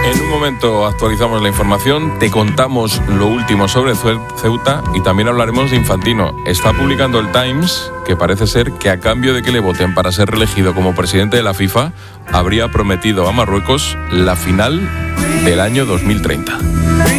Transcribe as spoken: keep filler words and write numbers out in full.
En un momento actualizamos la información, te contamos lo último sobre Ceuta y también hablaremos de Infantino. Está publicando el Times que parece ser que a cambio de que le voten para ser reelegido como presidente de la FIFA, habría prometido a Marruecos la final del año dos mil treinta.